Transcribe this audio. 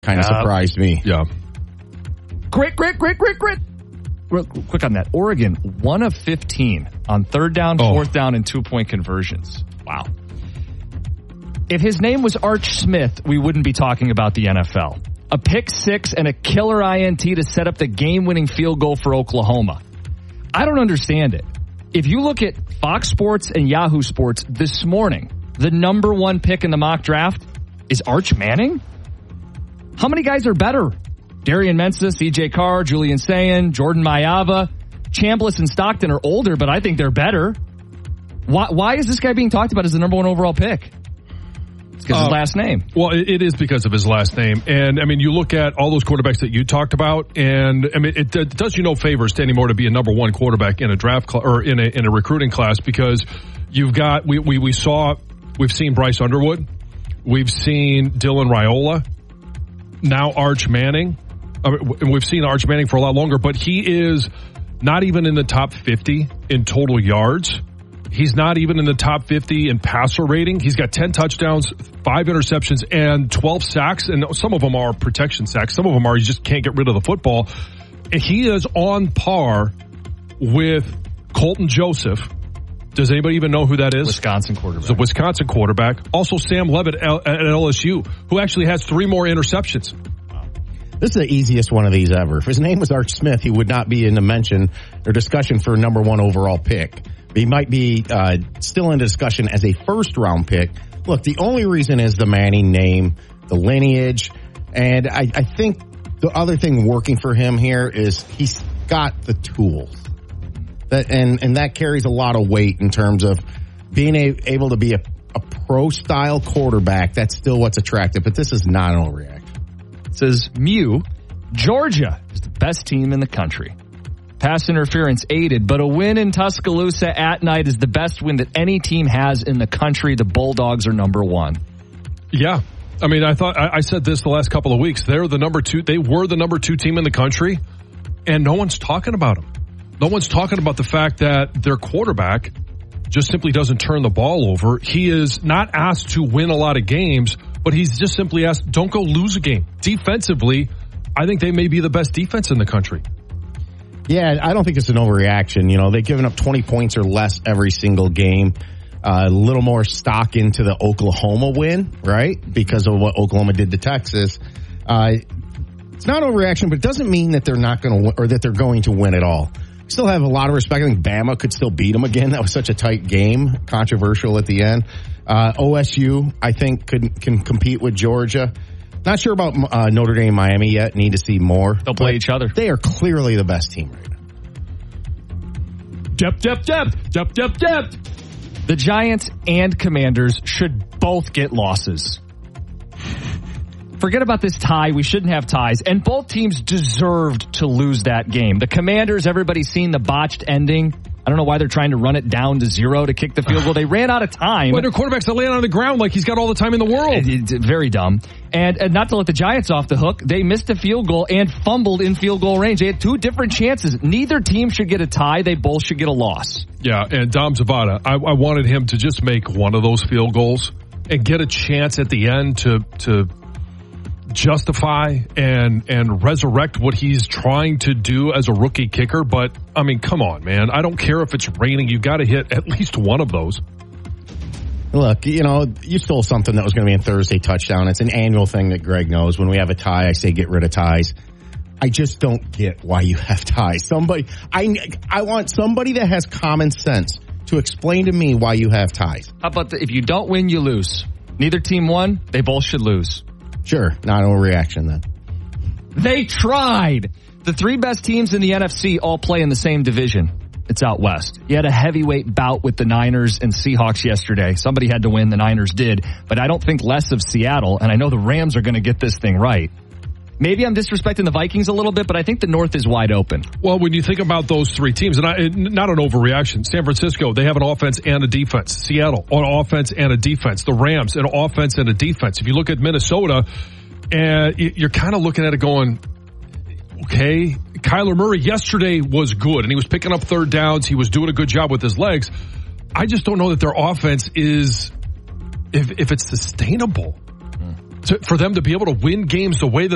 kind of surprised me. Yeah. Grit. Real quick on that. Oregon, 1 of 15 on third down, fourth down, and 2-point conversions. Wow. If his name was Arch Smith, we wouldn't be talking about the NFL. A pick six and a killer INT to set up the game-winning field goal for Oklahoma. I don't understand it. If you look at Fox Sports and Yahoo Sports this morning, the number one pick in the mock draft is Arch Manning? How many guys are better? Darian Mensah, CJ Carr, Julian Sayin, Jordan Mailata, Chambliss and Stockton are older, but I think they're better. Why is this guy being talked about as the number one overall pick? It's because of his last name. Well, it is because of his last name. And, I mean, you look at all those quarterbacks that you talked about, and, I mean, it does you no favors to anymore to be a number one quarterback in a draft or in a recruiting class, because you've got, we've seen Bryce Underwood. We've seen Dylan Raiola. Now Arch Manning. We've seen Arch Manning for a lot longer, but he is not even in the top 50 in total yards. He's not even in the top 50 in passer rating. He's got 10 touchdowns, 5 interceptions, and 12 sacks. And some of them are protection sacks. Some of them are you just can't get rid of the football. And he is on par with Colton Joseph. Does anybody even know who that is? Wisconsin quarterback. It's a Wisconsin quarterback. Also Sam Levitt at LSU, who actually has 3 more interceptions. This is the easiest one of these ever. If his name was Arch Smith, he would not be in the mention or discussion for number one overall pick. He might be still in discussion as a first-round pick. Look, the only reason is the Manning name, the lineage, and I think the other thing working for him here is he's got the tools. And that carries a lot of weight in terms of being able to be a pro-style quarterback. That's still what's attractive, but this is not an overreaction. It says, Mew, Georgia is the best team in the country. Pass interference aided, but a win in Tuscaloosa at night is the best win that any team has in the country. The Bulldogs are number one. Yeah. I mean, I said this the last couple of weeks. They're the number 2. They were the number 2 team in the country, and no one's talking about them. No one's talking about the fact that their quarterback just simply doesn't turn the ball over. He is not asked to win a lot of games, but he's just simply asked, don't go lose a game. Defensively, I think they may be the best defense in the country. Yeah, I don't think it's an overreaction. You know, they've given up 20 points or less every single game. A little more stock into the Oklahoma win, right? Because of what Oklahoma did to Texas. It's not overreaction, but it doesn't mean that they're not going to, or that they're going to win at all. Still have a lot of respect. I think Bama could still beat them again. That was such a tight game, controversial at the end. OSU, I think, can compete with Georgia. Not sure about Notre Dame, Miami yet. Need to see more. They'll play each other. They are clearly the best team right now. Depth. The Giants and Commanders should both get losses. Forget about this tie. We shouldn't have ties. And both teams deserved to lose that game. The Commanders, everybody's seen the botched ending. I don't know why they're trying to run it down to 0 to kick the field goal. They ran out of time. Well, their quarterback's laying on the ground like he's got all the time in the world. It's very dumb. And not to let the Giants off the hook, they missed a field goal and fumbled in field goal range. They had 2 different chances. Neither team should get a tie. They both should get a loss. Yeah, and Dom Zavada, I wanted him to just make one of those field goals and get a chance at the end to justify and resurrect what he's trying to do as a rookie kicker. But, I mean, come on, man. I don't care if it's raining. You got to hit at least one of those. Look, you know, you stole something that was going to be a Thursday touchdown. It's an annual thing that Greg knows. When we have a tie, I say get rid of ties. I just don't get why you have ties. I want somebody that has common sense to explain to me why you have ties. How about if you don't win, you lose? Neither team won. They both should lose. Sure, not an overreaction then. They tried. The 3 best teams in the NFC all play in the same division. It's out west. You had a heavyweight bout with the Niners and Seahawks yesterday. Somebody had to win. The Niners did. But I don't think less of Seattle, and I know the Rams are going to get this thing right. Maybe I'm disrespecting the Vikings a little bit, but I think the North is wide open. Well, when you think about those 3 teams, and not an overreaction, San Francisco, they have an offense and a defense. Seattle, an offense and a defense. The Rams, an offense and a defense. If you look at Minnesota, you're kind of looking at it going, okay, Kyler Murray yesterday was good, and he was picking up third downs. He was doing a good job with his legs. I just don't know that their offense is, if it's sustainable. For them to be able to win games the way that